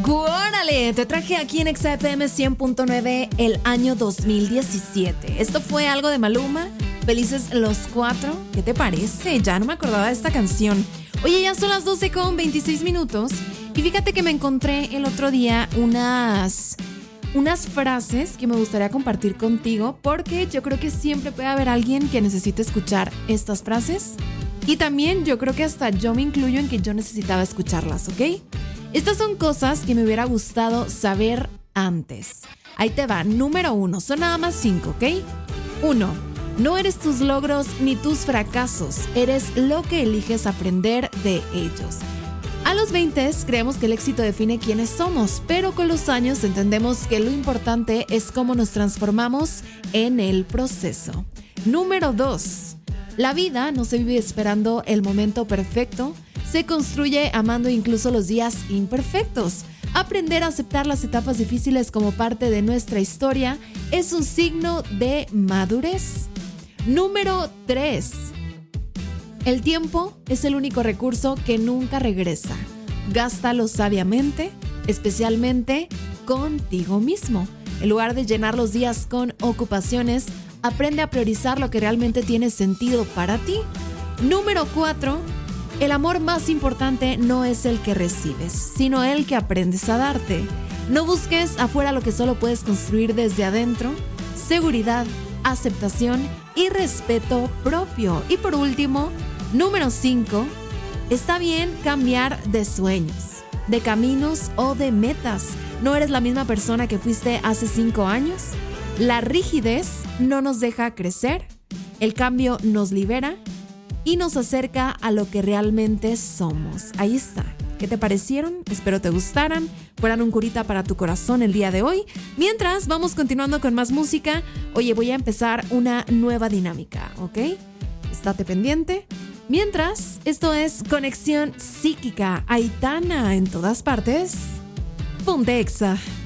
¡Órale! Te traje aquí en XFM 100.9 el año 2017. Esto fue algo de Maluma. Felices los cuatro. ¿Qué te parece? Ya no me acordaba de esta canción. Oye, ya son las 12:26. Y fíjate que me encontré el otro día unas frases que me gustaría compartir contigo, porque yo creo que siempre puede haber alguien que necesite escuchar estas frases. Y también yo creo que hasta yo me incluyo en que yo necesitaba escucharlas, ¿ok? Estas son cosas que me hubiera gustado saber antes. Ahí te va. Número 1. Son nada más 5, ¿ok? 1. No eres tus logros ni tus fracasos. Eres lo que eliges aprender de ellos. A los 20 creemos que el éxito define quiénes somos, pero con los años entendemos que lo importante es cómo nos transformamos en el proceso. Número 2. La vida no se vive esperando el momento perfecto, se construye amando incluso los días imperfectos. Aprender a aceptar las etapas difíciles como parte de nuestra historia es un signo de madurez. Número 3. El tiempo es el único recurso que nunca regresa. Gástalo sabiamente, especialmente contigo mismo. En lugar de llenar los días con ocupaciones, aprende a priorizar lo que realmente tiene sentido para ti. Número 4. El amor más importante no es el que recibes, sino el que aprendes a darte. No busques afuera lo que solo puedes construir desde adentro. Seguridad, aceptación y respeto propio. Y por último, número 5. Está bien cambiar de sueños, de caminos o de metas. ¿No eres la misma persona que fuiste hace 5 años? La rigidez no nos deja crecer. El cambio nos libera y nos acerca a lo que realmente somos. Ahí está. ¿Qué te parecieron? Espero te gustaran, fueran un curita para tu corazón el día de hoy. Mientras, vamos continuando con más música. Oye, voy a empezar una nueva dinámica, ¿ok? Estate pendiente. Mientras, esto es Conexión Psíquica, Aitana en todas partes. Ponte Exa.